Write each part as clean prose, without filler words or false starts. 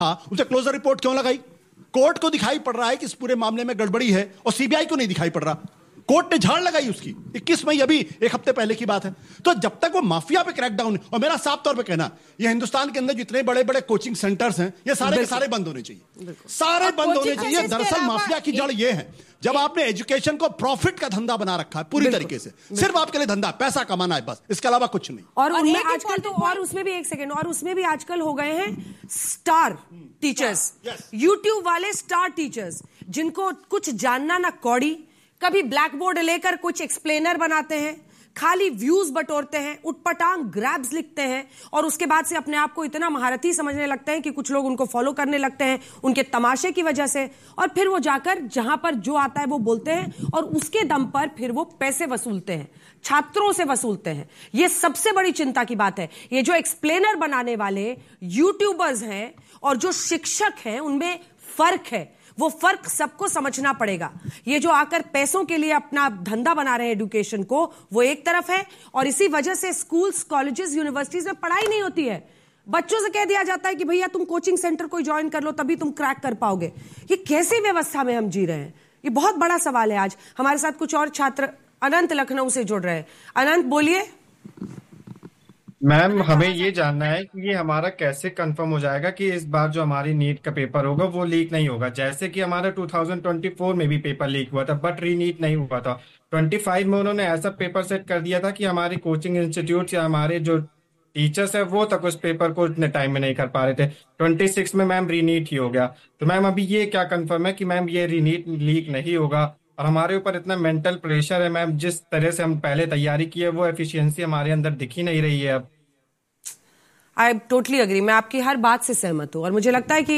उसे closure report क्यों लगाई? कोर्ट को दिखाई पड़ रहा है कि इस पूरे मामले में गड़बड़ी है और सीबीआई को नहीं दिखाई पड़ रहा। कोर्ट ने झाड़ लगाई उसकी 21 मई, अभी एक हफ्ते पहले की बात है। तो जब तक वो माफिया पे क्रैकडाउन, और मेरा साफ तौर पे कहना, ये हिंदुस्तान के अंदर जितने बड़े बड़े कोचिंग सेंटर्स हैं ये सारे के सारे बंद होने चाहिए, सारे बंद होने चाहिए। दरअसल माफिया की जड़ ये है, जब आपने एजुकेशन को प्रॉफिट का धंधा बना रखा है पूरी तरीके से, सिर्फ आपके लिए धंधा, पैसा कमाना है बस, इसके अलावा कुछ नहीं। और उनमें आजकल तो, और उसमें भी एक सेकंड, और उसमें भी आजकल हो गए हैं स्टार टीचर्स, यूट्यूब वाले स्टार टीचर्स, जिनको कुछ जानना ना कौड़ी, कभी ब्लैक बोर्ड लेकर कुछ एक्सप्लेनर बनाते हैं, खाली व्यूज बटोरते हैं, उटपटांग ग्रैब्स लिखते हैं, और उसके बाद से अपने आप को इतना महारथी समझने लगते हैं कि कुछ लोग उनको फॉलो करने लगते हैं उनके तमाशे की वजह से, और फिर वो जाकर जहां पर जो आता है वो बोलते हैं, और उसके दम पर फिर वो पैसे वसूलते हैं, छात्रों से वसूलते हैं। ये सबसे बड़ी चिंता की बात है। ये जो एक्सप्लेनर बनाने वाले यूट्यूबर्स हैं और जो शिक्षक हैं, उनमें फर्क है। वो फर्क सबको समझना पड़ेगा। ये जो आकर पैसों के लिए अपना धंधा बना रहे हैं एजुकेशन को, वो एक तरफ है, और इसी वजह से स्कूल्स, कॉलेजेस, यूनिवर्सिटीज में पढ़ाई नहीं होती है। बच्चों से कह दिया जाता है कि भैया तुम कोचिंग सेंटर कोई ज्वाइन कर लो तभी तुम क्रैक कर पाओगे। ये कैसी व्यवस्था में हम जी रहे हैं? ये बहुत बड़ा सवाल है। आज हमारे साथ कुछ और छात्र अनंत लखनऊ से जुड़ रहे हैं। अनंत बोलिए। मैम, हमें ये जानना है कि ये हमारा कैसे कंफर्म हो जाएगा कि इस बार जो हमारी नीट का पेपर होगा वो लीक नहीं होगा। जैसे कि हमारा 2024 में भी पेपर लीक हुआ था, बट रीनीट नहीं हुआ था। 25 में उन्होंने ऐसा पेपर सेट कर दिया था कि हमारे कोचिंग इंस्टीट्यूट या हमारे जो टीचर्स है वो तक उस पेपर को इतने टाइम में नहीं कर पा रहे थे। 26 में मैम रीनीट ही हो गया। तो मैम अभी ये क्या कंफर्म है कि मैम ये रीनीट लीक नहीं होगा? और हमारे ऊपर इतना मेंटल प्रेशर है मैम, जिस तरह से हम पहले तैयारी की है वो एफिशिएंसी हमारे अंदर दिख ही नहीं रही है अब। आई टोटली अग्री, मैं आपकी हर बात से सहमत हूं, और मुझे लगता है कि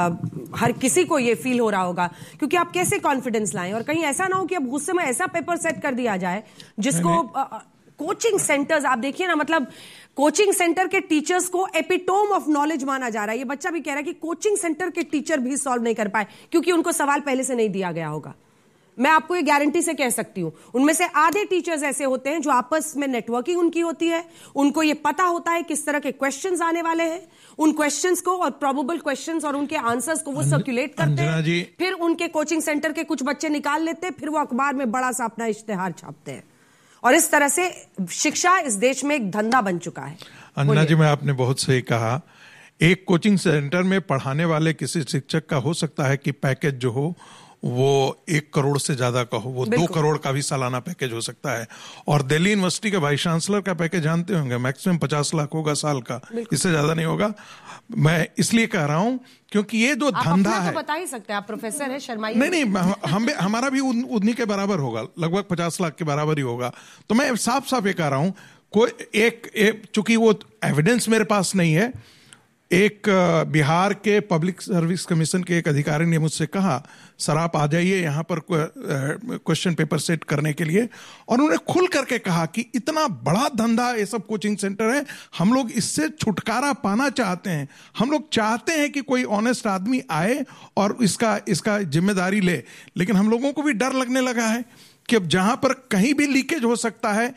हर किसी को ये फील हो रहा होगा, क्योंकि आप कैसे कॉन्फिडेंस लाएं, और कहीं ऐसा ना हो कि अब गुस्से में ऐसा पेपर सेट कर दिया जाए जिसको कोचिंग सेंटर्स, आप देखिए ना, मतलब कोचिंग सेंटर के टीचर्स को एपिटोम ऑफ नॉलेज माना जा रहा है। ये बच्चा भी कह रहा है कि कोचिंग सेंटर के टीचर भी सॉल्व नहीं कर पाए क्योंकि उनको सवाल पहले से नहीं दिया गया होगा। मैं आपको ये गारंटी से कह सकती हूं, उनमें से आधे टीचर्स ऐसे होते हैं जो आपस में नेटवर्किंग उनकी होती है, उनको ये पता होता है किस तरह के क्वेश्चंस आने वाले हैं, उन क्वेश्चंस को और प्रोबेबल क्वेश्चंस और उनके आंसर्स को वो सर्कुलेट करते हैं, फिर उनके कोचिंग सेंटर के कुछ बच्चे निकाल लेते हैं, फिर वो अखबार में बड़ा सा अपना इश्तेहार छापते हैं, और इस तरह से शिक्षा इस देश में एक धंधा बन चुका है। अन्ना जी, मैं आपने बहुत सही कहा। एक कोचिंग सेंटर में पढ़ाने वाले किसी शिक्षक का हो सकता है कि पैकेज जो हो वो 1 करोड़ से ज्यादा का हो, वो 2 करोड़ का भी सालाना पैकेज हो सकता है। और दिल्ली यूनिवर्सिटी के वाइस चांसलर का पैकेज जानते होंगे, मैक्सिमम 50 लाख होगा साल का, इससे ज्यादा नहीं होगा। मैं इसलिए कह रहा हूं क्योंकि ये जो धंधा है, तो बता ही सकते हैं, आप प्रोफेसर है, शर्माइए नहीं, हमारा भी उन्हीं के बराबर होगा, लगभग 50 लाख के बराबर ही होगा। तो मैं साफ साफ ये कह रहा हूं, कोई एक चूंकि वो एविडेंस मेरे पास नहीं है, एक बिहार के पब्लिक सर्विस कमीशन के एक अधिकारी ने मुझसे कहा, सर आप आ जाइए यहाँ पर क्वेश्चन पेपर सेट करने के लिए, और उन्होंने खुल करके कहा कि इतना बड़ा धंधा ये सब कोचिंग सेंटर है, हम लोग इससे छुटकारा पाना चाहते हैं, हम लोग चाहते हैं कि कोई ऑनेस्ट आदमी आए और इसका जिम्मेदारी ले, लेकिन हम लोगों को भी डर लगने लगा है कि अब जहां पर कहीं भी लीकेज हो सकता है।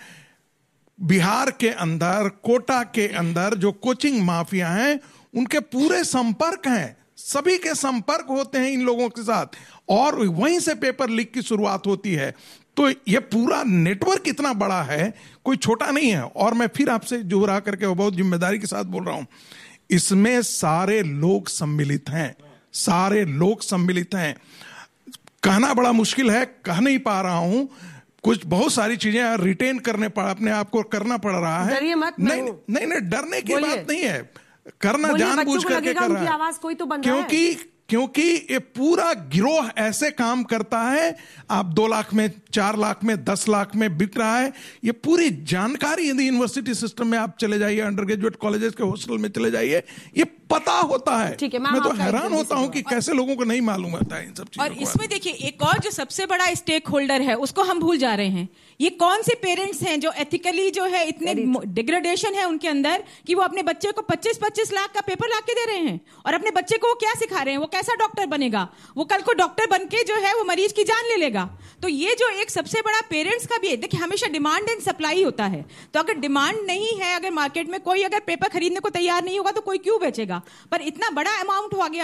बिहार के अंदर, कोटा के अंदर जो कोचिंग माफिया हैं उनके पूरे संपर्क हैं, सभी के संपर्क होते हैं इन लोगों के साथ, और वहीं से पेपर लीक की शुरुआत होती है। तो ये पूरा नेटवर्क इतना बड़ा है, कोई छोटा नहीं है। और मैं फिर आपसे जुहरा करके बहुत जिम्मेदारी के साथ बोल रहा हूं, इसमें सारे लोग सम्मिलित हैं, सारे लोग सम्मिलित हैं। कहना बड़ा मुश्किल है, कह नहीं पा रहा हूं, कुछ बहुत सारी चीजें रिटेन करने पड़, अपने आप को करना पड़ रहा है। नहीं, डरने की बात नहीं है, करना जानबूझ करके कर रहा है, आवाज कोई तो बन रहा है। क्योंकि ये पूरा गिरोह ऐसे काम करता है, आप 2 लाख में, 4 लाख में, 10 लाख में बिक रहा है। ये पूरी जानकारी यदि यूनिवर्सिटी सिस्टम में आप चले जाइए, अंडर ग्रेजुएट कॉलेजेस के हॉस्टल में चले जाइए, ये पता होता है। ठीक है, मैं तो हैरान होता हूं कि कैसे लोगों को नहीं मालूम होता है इन सब चीजों। और इसमें देखिए, एक और जो सबसे बड़ा स्टेक होल्डर है उसको हम भूल जा रहे हैं। ये कौन से पेरेंट्स हैं जो एथिकली जो है इतने डिग्रेडेशन है उनके अंदर कि वो अपने बच्चे को 25-25 लाख का पेपर ला के दे रहे हैं, और अपने बच्चे को वो क्या सिखा रहे हैं? वो कैसा डॉक्टर बनेगा? वो कल को डॉक्टर बन के जो है वो मरीज की जान ले लेगा। तो ये जो एक सबसे बड़ा पेरेंट्स का भी है, देखिए हमेशा डिमांड एंड सप्लाई होता है। तो अगर डिमांड नहीं है, अगर मार्केट में कोई अगर पेपर खरीदने को तैयार नहीं होगा तो कोई क्यों बेचेगा? पर इतना बड़ा अमाउंट हो गया